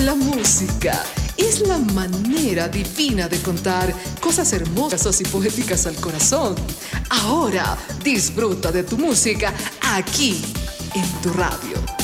La música es la manera divina de contar cosas hermosas y poéticas al corazón. Ahora disfruta de tu música aquí en tu radio.